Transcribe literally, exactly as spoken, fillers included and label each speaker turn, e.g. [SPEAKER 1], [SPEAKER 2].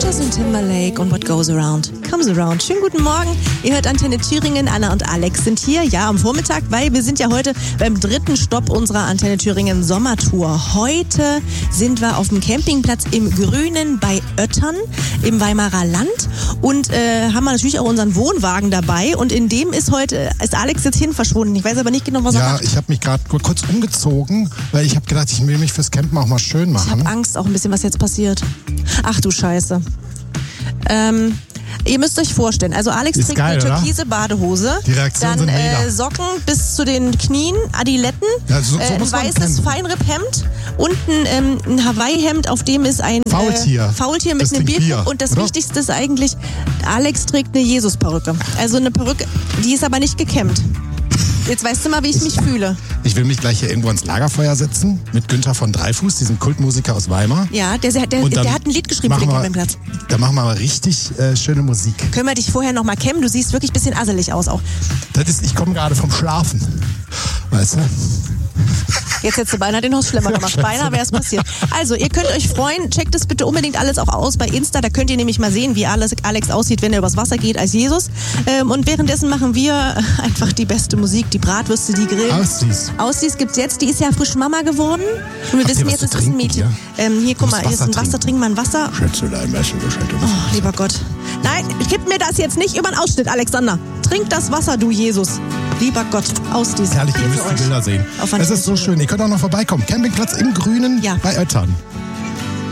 [SPEAKER 1] Justin Timberlake und What Goes Around Comes Around. Schönen guten Morgen. Ihr hört Antenne Thüringen. Anna und Alex sind hier, ja, am Vormittag, weil wir sind ja heute beim dritten Stopp unserer Antenne Thüringen Sommertour. Heute sind wir auf dem Campingplatz im Grünen bei Oettern im Weimarer Land und äh, haben wir natürlich auch unseren Wohnwagen dabei. Und in dem ist heute, ist Alex jetzt hin verschwunden. Ich weiß aber nicht genau, was
[SPEAKER 2] ja,
[SPEAKER 1] er macht.
[SPEAKER 2] Ja, ich habe mich gerade kurz umgezogen, weil ich habe gedacht, ich will mich fürs Campen auch mal schön machen.
[SPEAKER 1] Ich habe Angst auch ein bisschen, was jetzt passiert. Ach du Scheiße. Ähm, ihr müsst euch vorstellen, also Alex
[SPEAKER 2] ist
[SPEAKER 1] trägt
[SPEAKER 2] geil,
[SPEAKER 1] eine
[SPEAKER 2] oder?
[SPEAKER 1] türkise Badehose,
[SPEAKER 2] die Reaktionen
[SPEAKER 1] dann
[SPEAKER 2] sind mega.
[SPEAKER 1] äh, Socken bis zu den Knien, Adiletten,
[SPEAKER 2] ja, so, so
[SPEAKER 1] äh, ein
[SPEAKER 2] muss man
[SPEAKER 1] weißes
[SPEAKER 2] kennen.
[SPEAKER 1] Feinripphemd und ein, ähm, ein Hawaii-Hemd, auf dem ist ein
[SPEAKER 2] Faultier,
[SPEAKER 1] äh, Faultier mit
[SPEAKER 2] das
[SPEAKER 1] einem
[SPEAKER 2] trinkt
[SPEAKER 1] Bierkrug.
[SPEAKER 2] Bier,
[SPEAKER 1] Und das
[SPEAKER 2] oder?
[SPEAKER 1] Wichtigste ist eigentlich, Alex trägt eine Jesus-Perücke. Also eine Perücke, die ist aber nicht gekämmt. Jetzt weißt du mal, wie ich, ich mich fühle.
[SPEAKER 2] Ich will mich gleich hier irgendwo ans Lagerfeuer setzen mit Günther von Dreifuß, diesem Kultmusiker aus Weimar.
[SPEAKER 1] Ja, der, der, der hat ein Lied geschrieben für den Campingplatz.
[SPEAKER 2] Da machen wir mal richtig äh, schöne Musik.
[SPEAKER 1] Können wir dich vorher noch mal kämmen? Du siehst wirklich ein bisschen asselig aus auch.
[SPEAKER 2] Das ist, ich komme gerade vom Schlafen. Weißt du?
[SPEAKER 1] Jetzt hättest du beinahe den Haus schlimmer gemacht. Beinahe wäre es passiert. Also, ihr könnt euch freuen. Checkt es bitte unbedingt alles auch aus bei Insta. Da könnt ihr nämlich mal sehen, wie Alex aussieht, wenn er übers Wasser geht als Jesus. Und währenddessen machen wir einfach die beste Musik. Die Bratwürste, die grillen.
[SPEAKER 2] Aussies.
[SPEAKER 1] Aussies gibt's jetzt. Die ist ja frisch Mama geworden. Und wir
[SPEAKER 2] Habt
[SPEAKER 1] wissen
[SPEAKER 2] ihr
[SPEAKER 1] jetzt,
[SPEAKER 2] was
[SPEAKER 1] es
[SPEAKER 2] zu
[SPEAKER 1] ist ein
[SPEAKER 2] trinken
[SPEAKER 1] Mädchen.
[SPEAKER 2] hier?
[SPEAKER 1] Ähm, hier, guck mal, hier ist ein Wasser.
[SPEAKER 2] Wasser
[SPEAKER 1] Trinken wir ein Wasser.
[SPEAKER 2] Schätzelein, Mäschel,
[SPEAKER 1] Oh, lieber Gott. Nein, gib mir das jetzt nicht über den Ausschnitt, Alexander. Trink das Wasser, du Jesus. Lieber Gott, aus diesem.
[SPEAKER 2] Herrlich, ihr müsst die Bilder sehen. Es ist so schön. Ihr könnt auch noch vorbeikommen. Campingplatz im Grünen
[SPEAKER 1] ja.
[SPEAKER 2] bei Oettern.